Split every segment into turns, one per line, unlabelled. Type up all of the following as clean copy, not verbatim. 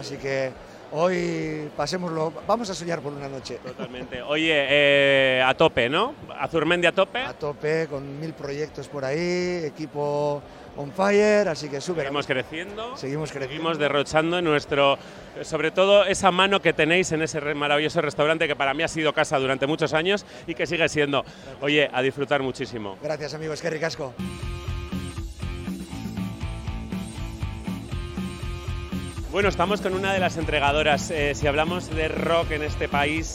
Así que hoy pasémoslo, vamos a soñar por una noche.
Totalmente. Oye, a tope, ¿no? Azurmendi a tope.
A tope, con 1000 proyectos por ahí, equipo on fire, así que súper.
Seguimos creciendo.
Seguimos
derrochando nuestro, sobre todo esa mano que tenéis en ese maravilloso restaurante que para mí ha sido casa durante muchos años y que sigue siendo. Oye, a disfrutar muchísimo.
Gracias, amigos, qué ricasco.
Bueno, estamos con una de las entregadoras. Si hablamos de rock en este país,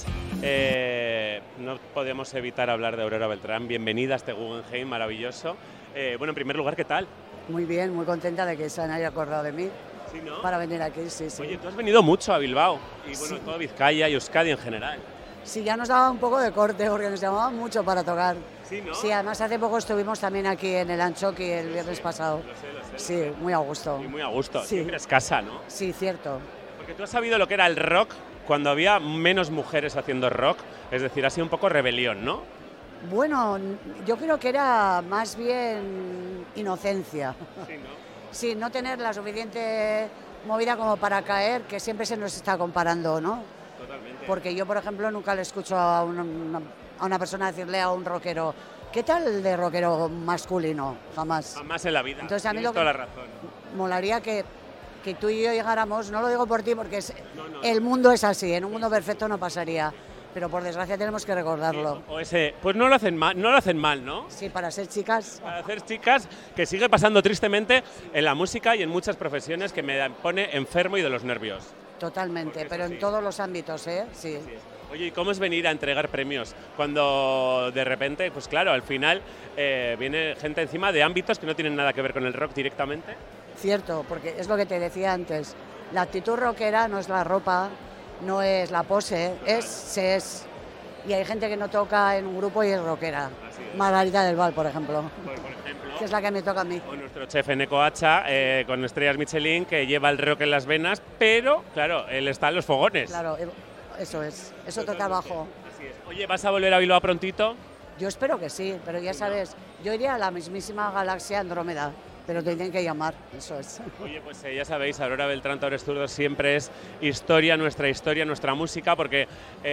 no podemos evitar hablar de Aurora Beltrán. Bienvenida a este Guggenheim maravilloso. Bueno, en primer lugar, ¿qué tal?
Muy bien, muy contenta de que se haya acordado de mí.
Sí, ¿no?
Para venir aquí, sí.
Oye, tú has venido mucho a Bilbao y bueno,
Sí.
toda Vizcaya y Euskadi en general.
Sí, ya nos daba un poco de corte porque nos llamaban mucho para tocar.
Sí, ¿no?
Sí, además hace poco estuvimos también aquí en el Anchoqui el viernes pasado.
Lo sé.
Sí, muy a gusto.
Y muy a gusto.
Sí.
Siempre es casa, ¿no?
Sí, cierto.
Porque tú has sabido lo que era el rock cuando había menos mujeres haciendo rock. Es decir, ha sido un poco rebelión, ¿no?
Bueno, yo creo que era más bien inocencia.
Sí, ¿no?
Sí, no tener la suficiente movida como para caer, que siempre se nos está comparando, ¿no?
Totalmente.
Porque yo, por ejemplo, nunca le escucho a una persona decirle a un rockero, ¿qué tal de rockero masculino? Jamás.
Jamás en la vida.
Entonces, a mí
Tienes
lo que-
toda la razón.
Molaría que tú y yo llegáramos, no lo digo por ti porque
No.
el mundo es así, en un mundo perfecto no pasaría, pero por desgracia tenemos que recordarlo.
O ese, pues no lo hacen mal, ¿no?
Sí, para ser chicas,
Para hacer chicas, que sigue pasando tristemente en la música y en muchas profesiones que me pone enfermo y de los nervios.
totalmente,
Porque es
pero
así.
en todos los ámbitos, ¿eh? Sí.
Oye, ¿y cómo es venir a entregar premios cuando de repente, pues claro, al final viene gente encima de ámbitos que no tienen nada que ver con el rock directamente?
Cierto, porque es lo que te decía antes, la actitud rockera no es la ropa, no es la pose, se es. Y hay gente que no toca en un grupo y es rockera.
Así es.
Margarita del Val, por ejemplo,
Por ejemplo,
que es la que me toca a mí.
o nuestro chef Eneco Hacha, con estrellas Michelin, que lleva el rock en las venas, pero claro, él está en los fogones.
Claro, eso es otro trabajo.
Así es. Oye, ¿vas a volver a Bilbao prontito?
Yo espero que sí, pero ya sabes, yo iría a la mismísima galaxia Andrómeda, pero te tienen que llamar, eso es.
Oye, pues ya sabéis, Aurora Beltrán Torres Zurdo siempre es historia, nuestra música, porque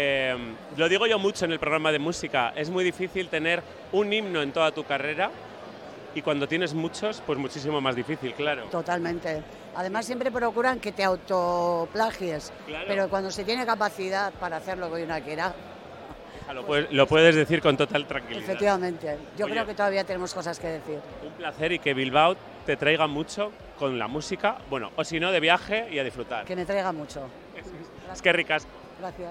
lo digo yo mucho en el programa de música, es muy difícil tener un himno en toda tu carrera y cuando tienes muchos, pues muchísimo más difícil, claro.
Totalmente. Además siempre procuran que te autoplagies,
Claro.
pero cuando se tiene capacidad para hacer lo que uno quiera,
Lo puedes decir con total tranquilidad.
efectivamente. Yo
Oye.
creo que todavía tenemos cosas que decir.
Un placer y que Bilbao te traiga mucho con la música, bueno, o si no, de viaje y a disfrutar.
Que me traiga mucho.
Es que ricas.
Gracias.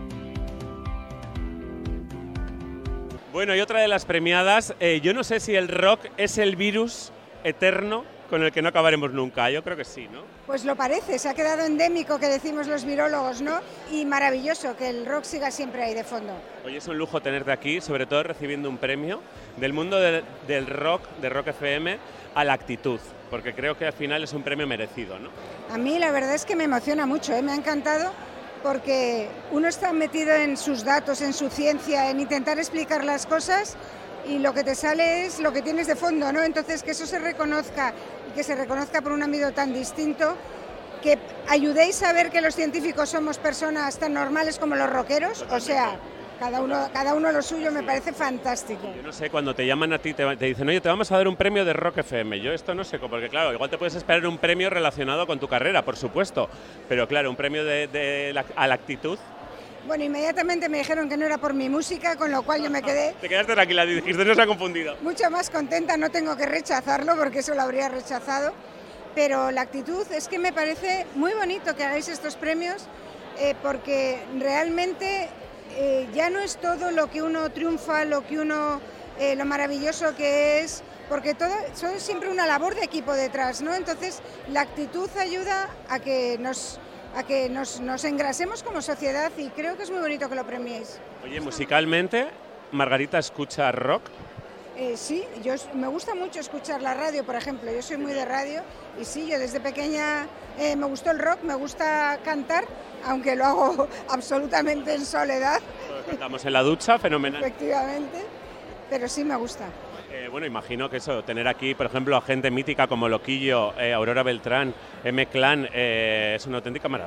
Bueno, y otra de las premiadas, yo no sé si el rock es el virus eterno con el que no acabaremos nunca. Yo creo que sí, ¿no?
Pues lo parece, se ha quedado endémico, que decimos los virólogos, ¿no? Y maravilloso que el rock siga siempre ahí de fondo.
Hoy es un lujo tenerte aquí, sobre todo recibiendo un premio del mundo del rock, de Rock FM, a la actitud, porque creo que al final es un premio merecido, ¿no?
A mí la verdad es que me emociona mucho, me ha encantado, porque uno está metido en sus datos, en su ciencia, en intentar explicar las cosas y lo que te sale es lo que tienes de fondo, ¿no? Entonces que eso se reconozca y que se reconozca por un ámbito tan distinto, que ayudéis a ver que los científicos somos personas tan normales como los rockeros, o sea, cada uno lo suyo, me parece fantástico.
Yo no sé, cuando te llaman a ti, te dicen, oye, te vamos a dar un premio de Rock FM. Yo esto no sé, porque claro, igual te puedes esperar un premio relacionado con tu carrera, por supuesto, pero claro, un premio a la actitud.
Bueno, inmediatamente me dijeron que no era por mi música, con lo cual yo me quedé
Te quedaste tranquila, dijiste, no se ha confundido.
mucho más contenta, no tengo que rechazarlo porque eso lo habría rechazado, pero la actitud es que me parece muy bonito que hagáis estos premios porque realmente ya no es todo lo que uno triunfa, lo maravilloso que es, porque todo es siempre una labor de equipo detrás, ¿no? Entonces la actitud ayuda a que nos engrasemos como sociedad y creo que es muy bonito que lo premiéis.
Oye, musicalmente, Margarita escucha rock.
Sí, me gusta mucho escuchar la radio, por ejemplo, yo soy muy de radio y sí, yo desde pequeña me gustó el rock, me gusta cantar, aunque lo hago absolutamente en soledad,
Estamos en la ducha, fenomenal.
efectivamente, pero sí me gusta.
Bueno, imagino que eso, tener aquí, por ejemplo, a gente mítica como Loquillo, Aurora Beltrán, M-Clan, es una auténtica maravilla.